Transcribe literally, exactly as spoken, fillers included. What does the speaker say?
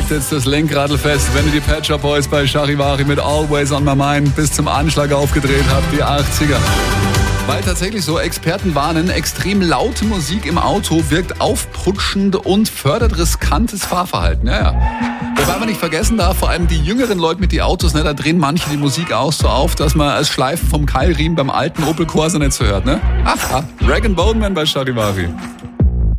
Halt jetzt das Lenkradl fest, wenn ihr die Pet Shop Boys bei Charivari mit Always on My Mind bis zum Anschlag aufgedreht habt, die achtziger. Weil tatsächlich so Experten warnen, extrem laute Musik im Auto wirkt aufputschend und fördert riskantes Fahrverhalten. Ja, ja. Wobei man nicht vergessen darf, vor allem die jüngeren Leute mit den Autos, ne, da drehen manche die Musik auch so auf, dass man als Schleifen vom Keilriemen beim alten Opel Corsa nicht so hört. Ne? Ach, Rag and Bone Man bei Charivari.